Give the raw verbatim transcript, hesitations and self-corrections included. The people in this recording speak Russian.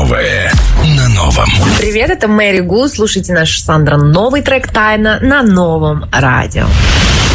Новое на новом. Привет, это Привет, это Мэри Гу. Слушайте наш Сандра новый трек «Тайна» на новом радио. Новое на новом. Привет, это Мэри Гу. Слушайте наш Сандра новый трек «Тайна» на новом радио. Новое на новом. Привет, это Мэри Гу. Слушайте наш Сандра новый трек «Тайна» на новом радио.